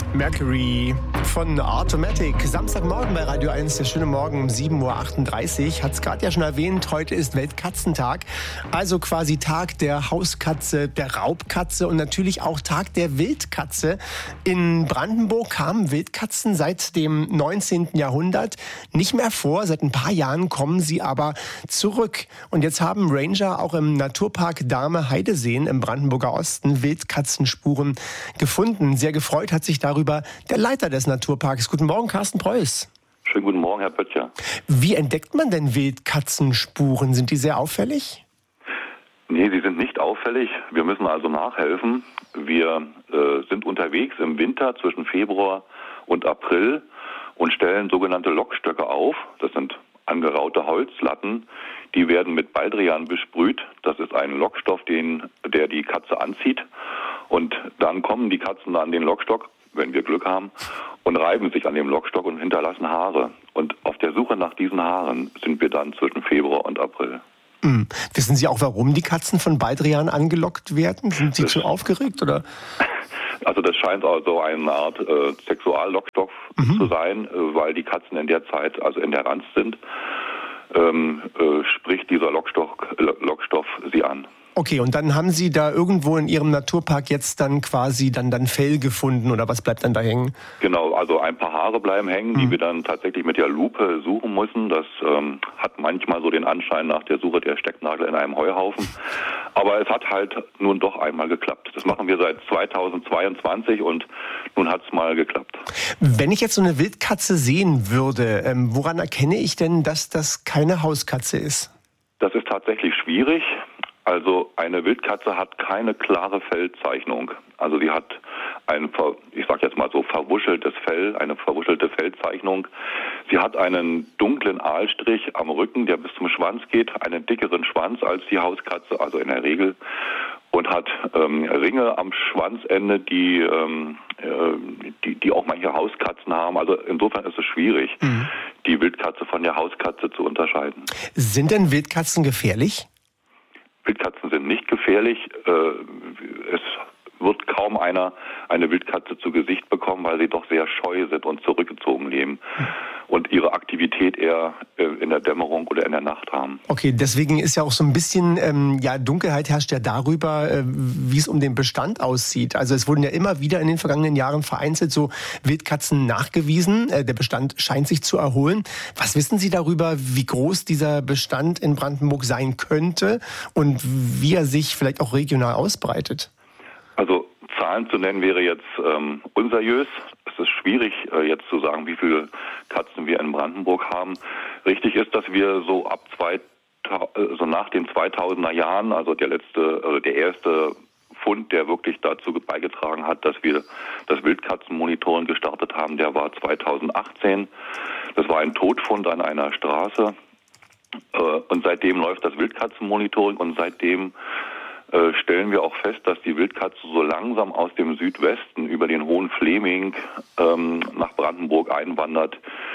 Mercury von Automatic. Samstagmorgen bei Radio 1, der schöne Morgen um 7.38 Uhr. Hat es gerade ja schon erwähnt, heute ist Weltkatzentag. Also quasi Tag der Hauskatze, der Raubkatze und natürlich auch Tag der Wildkatze. In Brandenburg kamen Wildkatzen seit dem 19. Jahrhundert nicht mehr vor. Seit ein paar Jahren kommen sie aber zurück. Und jetzt haben Ranger auch im Naturpark Dahme-Heideseen im Brandenburger Osten Wildkatzenspuren gefunden. Sehr gefreut hat sich darüber der Leiter des Naturparks. Guten Morgen, Carsten Preuß. Schönen guten Morgen, Herr Böttcher. Wie entdeckt man denn Wildkatzenspuren? Sind die sehr auffällig? Nee, sie sind nicht auffällig. Wir müssen also nachhelfen. Wir sind unterwegs im Winter zwischen Februar und April und stellen sogenannte Lockstöcke auf. Das sind angeraute Holzlatten. Die werden mit Baldrian besprüht. Das ist ein Lockstoff, der die Katze anzieht. Und dann kommen die Katzen an den Lockstock, wenn wir Glück haben, und reiben sich an dem Lockstock und hinterlassen Haare. Und auf der Suche nach diesen Haaren sind wir dann zwischen Februar und April. Wissen Sie auch, warum die Katzen von Baldrian angelockt werden? Sind sie zu aufgeregt, oder? Also das scheint also eine Art Sexuallockstoff zu sein, weil die Katzen in der Zeit, also in der Ranz sind, spricht dieser Lockstoff sie an. Okay, und dann haben Sie da irgendwo in Ihrem Naturpark jetzt dann quasi dann Fell gefunden oder was bleibt dann da hängen? Genau, also ein paar Haare bleiben hängen, die wir dann tatsächlich mit der Lupe suchen müssen. Das hat manchmal so den Anschein nach der Suche der Stecknadel in einem Heuhaufen. Aber es hat halt nun doch einmal geklappt. Das machen wir seit 2022 und nun hat es mal geklappt. Wenn ich jetzt so eine Wildkatze sehen würde, woran erkenne ich denn, dass das keine Hauskatze ist? Das ist tatsächlich schwierig. Also eine Wildkatze hat keine klare Fellzeichnung. Also sie hat ich sag jetzt mal so verwuscheltes Fell, eine verwuschelte Fellzeichnung. Sie hat einen dunklen Aalstrich am Rücken, der bis zum Schwanz geht, einen dickeren Schwanz als die Hauskatze, also in der Regel, und hat Ringe am Schwanzende, die auch manche Hauskatzen haben. Also insofern ist es schwierig, die Wildkatze von der Hauskatze zu unterscheiden. Sind denn Wildkatzen gefährlich? Wildkatzen sind nicht gefährlich. Es wird kaum einer eine Wildkatze zu Gesicht bekommen, weil sie doch sehr scheu sind und zurückgezogen leben und ihre Aktivität eher in der Dämmerung oder in der Nacht haben. Okay, deswegen ist ja auch so ein bisschen, Dunkelheit herrscht ja darüber, wie es um den Bestand aussieht. Also es wurden ja immer wieder in den vergangenen Jahren vereinzelt so Wildkatzen nachgewiesen. Der Bestand scheint sich zu erholen. Was wissen Sie darüber, wie groß dieser Bestand in Brandenburg sein könnte und wie er sich vielleicht auch regional ausbreitet? Also Zahlen zu nennen wäre jetzt unseriös. Es ist schwierig jetzt zu sagen, wie viele Katzen wir in Brandenburg haben. Richtig ist, dass wir so nach den 2000er Jahren, also der erste Fund, der wirklich dazu beigetragen hat, dass wir das Wildkatzenmonitoring gestartet haben, der war 2018. Das war ein Totfund an einer Straße. Und seitdem läuft das Wildkatzenmonitoring und seitdem stellen wir auch fest, dass die Wildkatze so langsam aus dem Südwesten über den Hohen Fleming nach Brandenburg einwandert,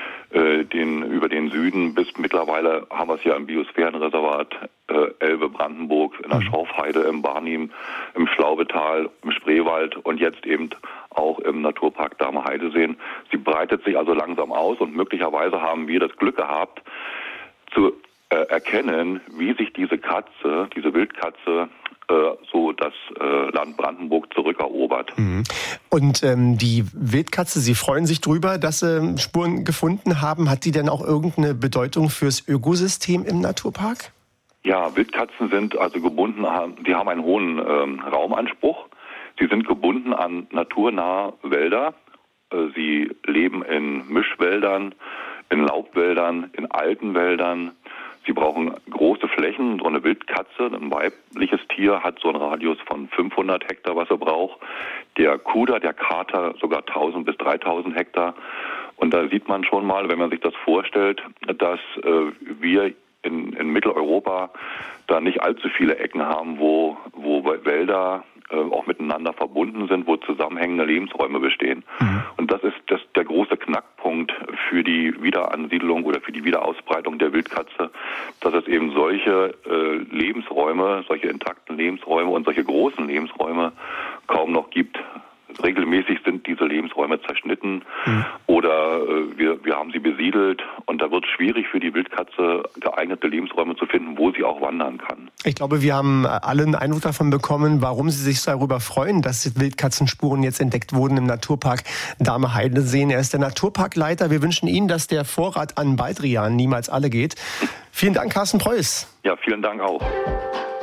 über den Süden, bis mittlerweile haben wir es ja im Biosphärenreservat Elbe-Brandenburg, in der Schorfheide, im Barnim, im Schlaubetal, im Spreewald und jetzt eben auch im Naturpark Dahme-Heideseen. Sie breitet sich also langsam aus und möglicherweise haben wir das Glück gehabt, zu erkennen, wie sich diese Wildkatze so das Land Brandenburg zurückerobert. Und die Wildkatze, Sie freuen sich drüber, dass Sie Spuren gefunden haben. Hat die denn auch irgendeine Bedeutung fürs Ökosystem im Naturpark? Ja, Wildkatzen sind also gebunden, die haben einen hohen Raumanspruch. Sie sind gebunden an naturnahe Wälder. Sie leben in Mischwäldern, in Laubwäldern, in alten Wäldern. Sie brauchen große Flächen. So eine Wildkatze, ein weibliches Tier, hat so einen Radius von 500 Hektar, was er braucht. Der Kuder, der Kater, sogar 1000 bis 3000 Hektar. Und da sieht man schon mal, wenn man sich das vorstellt, dass wir in Mitteleuropa da nicht allzu viele Ecken haben, wo Wälder auch miteinander verbunden sind, wo zusammenhängende Lebensräume bestehen. Und das ist der große Knackpunkt für die Wiederansiedlung oder für die Wiederausbreitung der Wildkatze, dass es eben solche Lebensräume, solche intakten Lebensräume und solche großen Lebensräume kaum noch gibt. Regelmäßig sind diese Lebensräume zerschnitten oder wir haben sie besiedelt und da wird es schwierig für die Wildkatze geeignete Lebensräume zu finden, wo sie auch wandern kann. Ich glaube, wir haben alle einen Eindruck davon bekommen, warum Sie sich darüber freuen, dass Wildkatzenspuren jetzt entdeckt wurden im Naturpark Dahme-Heidenseen. Er ist der Naturparkleiter. Wir wünschen Ihnen, dass der Vorrat an Baldrian niemals alle geht. Vielen Dank, Carsten Preuß. Ja, vielen Dank auch.